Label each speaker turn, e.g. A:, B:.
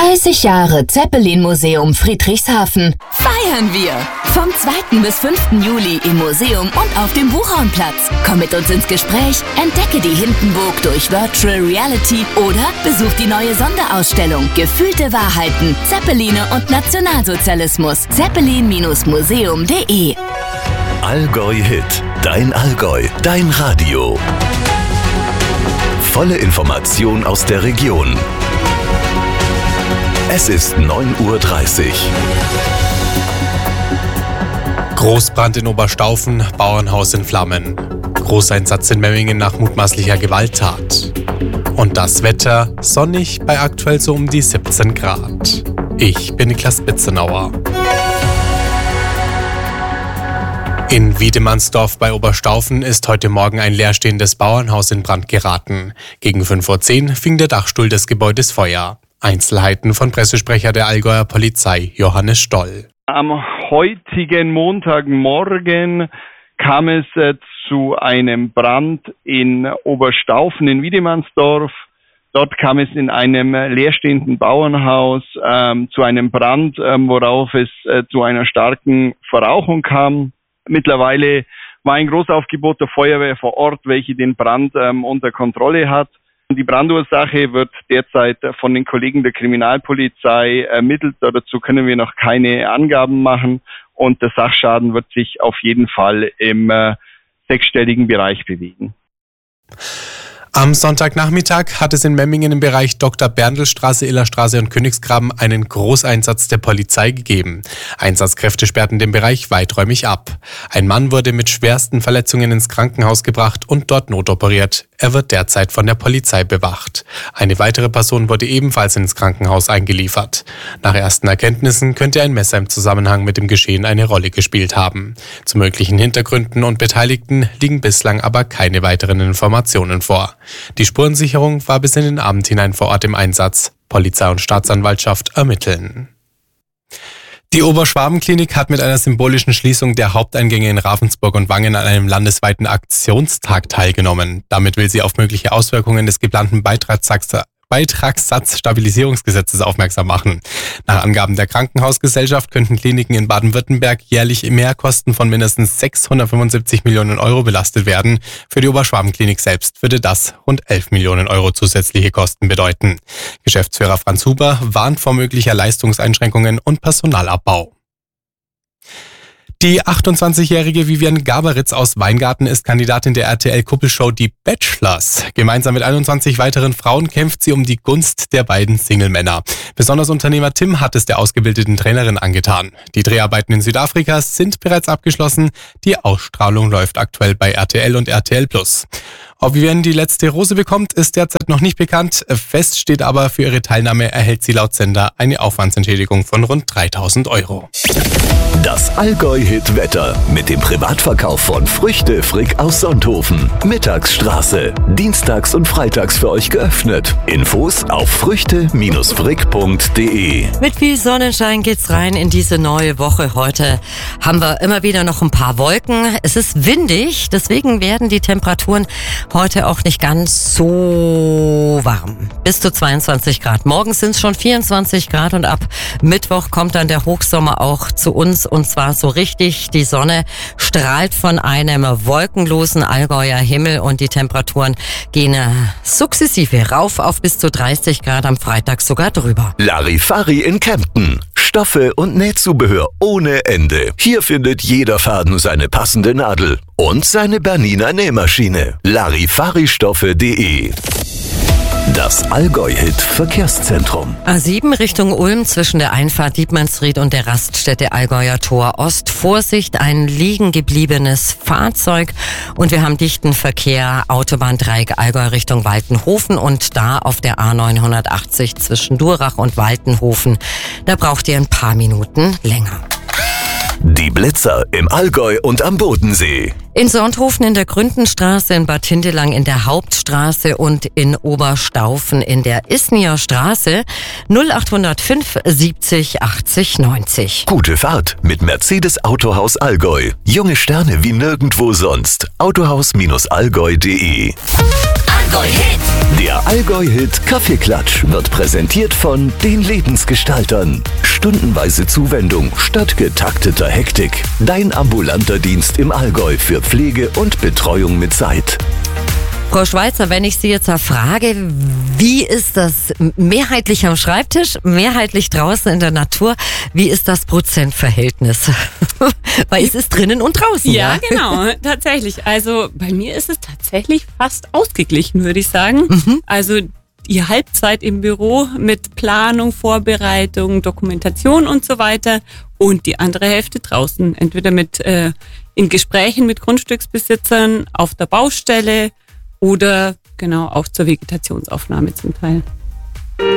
A: 30 Jahre Zeppelin-Museum Friedrichshafen. Feiern wir! Vom 2. bis 5. Juli im Museum und auf dem Buchhornplatz. Komm mit uns ins Gespräch, entdecke die Hindenburg durch Virtual Reality oder besuch die neue Sonderausstellung Gefühlte Wahrheiten, Zeppeline und Nationalsozialismus. Zeppelin-museum.de.
B: Allgäu Hit. Dein Allgäu. Dein Radio. Volle Information aus der Region. Es ist 9:30 Uhr.
C: Großbrand in Oberstaufen, Bauernhaus in Flammen. Großeinsatz in Memmingen nach mutmaßlicher Gewalttat. Und das Wetter sonnig bei aktuell so um die 17 Grad. Ich bin Niklas Bitzenauer. In Wiedemannsdorf bei Oberstaufen ist heute Morgen ein leerstehendes Bauernhaus in Brand geraten. Gegen 5:10 Uhr fing der Dachstuhl des Gebäudes Feuer. Einzelheiten von Pressesprecher der Allgäuer Polizei, Johannes Stoll.
D: Am heutigen Montagmorgen kam es zu einem Brand in Oberstaufen in Wiedemannsdorf. Dort kam es in einem leerstehenden Bauernhaus zu einem Brand, worauf es zu einer starken Verrauchung kam. Mittlerweile war ein Großaufgebot der Feuerwehr vor Ort, welche den Brand unter Kontrolle hat. Die Brandursache wird derzeit von den Kollegen der Kriminalpolizei ermittelt. Dazu können wir noch keine Angaben machen. Und der Sachschaden wird sich auf jeden Fall im sechsstelligen Bereich bewegen.
C: Am Sonntagnachmittag hat es in Memmingen im Bereich Dr. Berndl-Straße, Illerstraße und Königsgraben einen Großeinsatz der Polizei gegeben. Einsatzkräfte sperrten den Bereich weiträumig ab. Ein Mann wurde mit schwersten Verletzungen ins Krankenhaus gebracht und dort notoperiert. Er wird derzeit von der Polizei bewacht. Eine weitere Person wurde ebenfalls ins Krankenhaus eingeliefert. Nach ersten Erkenntnissen könnte ein Messer im Zusammenhang mit dem Geschehen eine Rolle gespielt haben. Zu möglichen Hintergründen und Beteiligten liegen bislang aber keine weiteren Informationen vor. Die Spurensicherung war bis in den Abend hinein vor Ort im Einsatz. Polizei und Staatsanwaltschaft ermitteln. Die Oberschwabenklinik hat mit einer symbolischen Schließung der Haupteingänge in Ravensburg und Wangen an einem landesweiten Aktionstag teilgenommen. Damit will sie auf mögliche Auswirkungen des geplanten Beitragssatzstabilisierungsgesetzes aufmerksam machen. Nach Angaben der Krankenhausgesellschaft könnten Kliniken in Baden-Württemberg jährlich Mehrkosten von mindestens 675 Millionen Euro belastet werden. Für die Oberschwabenklinik selbst würde das rund 11 Millionen Euro zusätzliche Kosten bedeuten. Geschäftsführer Franz Huber warnt vor möglicher Leistungseinschränkungen und Personalabbau. Die 28-jährige Vivian Gaberitz aus Weingarten ist Kandidatin der RTL-Kuppelshow Die Bachelors. Gemeinsam mit 21 weiteren Frauen kämpft sie um die Gunst der beiden Single-Männer. Besonders Unternehmer Tim hat es der ausgebildeten Trainerin angetan. Die Dreharbeiten in Südafrika sind bereits abgeschlossen. Die Ausstrahlung läuft aktuell bei RTL und RTL+. Ob Vivian die letzte Rose bekommt, ist derzeit noch nicht bekannt. Fest steht aber, für ihre Teilnahme erhält sie laut Sender eine Aufwandsentschädigung von rund 3.000 Euro.
B: Das Allgäu-Hit-Wetter mit dem Privatverkauf von Früchte Frick aus Sonthofen. Mittagsstraße. Dienstags und freitags für euch geöffnet. Infos auf früchte-frick.de.
E: Mit viel Sonnenschein geht's rein in diese neue Woche. Heute haben wir immer wieder noch ein paar Wolken. Es ist windig, deswegen werden die Temperaturen heute auch nicht ganz so warm. Bis zu 22 Grad. Morgens sind es schon 24 Grad und ab Mittwoch kommt dann der Hochsommer auch zu uns, und zwar so richtig. Die Sonne strahlt von einem wolkenlosen Allgäuer Himmel und die Temperaturen gehen sukzessive rauf auf bis zu 30 Grad, am Freitag sogar drüber.
B: Larifari in Kempten. Stoffe und Nähzubehör ohne Ende. Hier findet jeder Faden seine passende Nadel und seine Bernina Nähmaschine. Larifari-Stoffe.de. Das Allgäu-Hit-Verkehrszentrum.
E: A7 Richtung Ulm zwischen der Einfahrt Dietmannsried und der Raststätte Allgäuer Tor Ost. Vorsicht, ein liegen gebliebenes Fahrzeug. Und wir haben dichten Verkehr, Autobahndreieck Allgäu Richtung Waltenhofen und da auf der A980 zwischen Durach und Waltenhofen. Da braucht ihr ein paar Minuten länger.
B: Die Blitzer im Allgäu und am Bodensee.
E: In Sonthofen in der Gründenstraße, in Bad Hindelang in der Hauptstraße und in Oberstaufen in der Isnier Straße 0805 70 80 90.
B: Gute Fahrt mit Mercedes Autohaus Allgäu. Junge Sterne wie nirgendwo sonst. Autohaus-allgäu.de.
A: Allgäu-Hit.
B: Der Allgäu-Hit Kaffeeklatsch wird präsentiert von den Lebensgestaltern. Stundenweise Zuwendung statt getakteter Hektik. Dein ambulanter Dienst im Allgäu für Pflege und Betreuung mit Zeit.
E: Frau Schweizer, wenn ich Sie jetzt frage, wie ist das mehrheitlich am Schreibtisch, mehrheitlich draußen in der Natur, wie ist das Prozentverhältnis? Weil es ist drinnen und draußen.
F: Ja, genau, tatsächlich. Also bei mir ist es tatsächlich fast ausgeglichen, würde ich sagen. Also die Halbzeit im Büro mit Planung, Vorbereitung, Dokumentation und so weiter und die andere Hälfte draußen. Entweder in Gesprächen mit Grundstücksbesitzern, auf der Baustelle oder genau auch zur Vegetationsaufnahme zum Teil.